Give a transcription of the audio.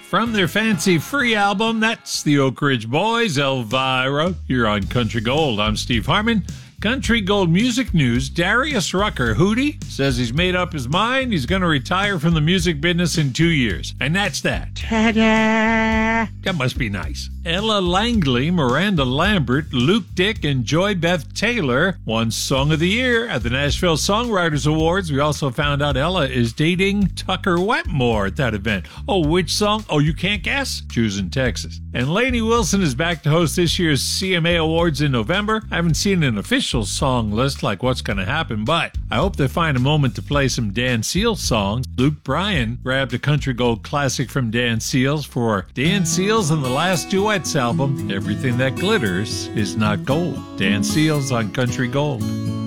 From their Fancy Free album, that's the Oak Ridge Boys, Elvira. You're on Country Gold. I'm Steve Harmon. Country Gold music news, Darius Rucker, Hootie, says he's made up his mind. He's going to retire from the music business in 2 years. And that's that. Ta-da! That must be nice. Ella Langley, Miranda Lambert, Luke Dick, and Joy Beth Taylor won Song of the Year at the Nashville Songwriters Awards. We also found out Ella is dating Tucker Wetmore at that event. Oh, which song? Oh, you can't guess? Choosing Texas. And Lainey Wilson is back to host this year's CMA Awards in November. I haven't seen an official song list like what's going to happen, but I hope they find a moment to play some Dan Seals songs. Luke Bryan grabbed a Country Gold classic from Dan Seals for Dan Seals and the Last Duets album, Everything That Glitters Is Not Gold. Dan Seals on Country Gold.